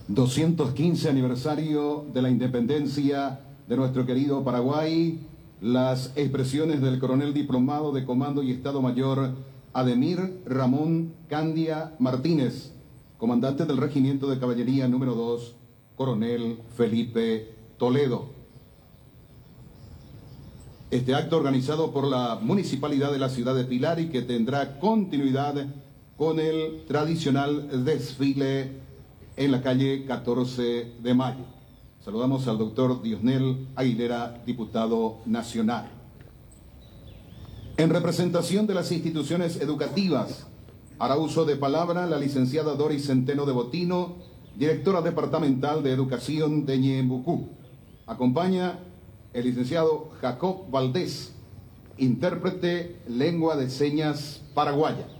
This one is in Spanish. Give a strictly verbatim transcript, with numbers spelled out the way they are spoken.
doscientos quince aniversario de la independencia de nuestro querido Paraguay, las expresiones del coronel diplomado de Comando y Estado Mayor Ademir Ramón Candia Martínez, comandante del Regimiento de Caballería número dos, coronel Felipe Toledo. Este acto organizado por la Municipalidad de la ciudad de Pilar y que tendrá continuidad con el tradicional desfile en la calle catorce de mayo. Saludamos al doctor Diosnel Aguilera, diputado nacional. En representación de las instituciones educativas, hará uso de palabra la licenciada Doris Centeno de Botino, directora departamental de Educación de Ñembucú. Acompaña el licenciado Jacob Valdés, intérprete lengua de señas paraguaya.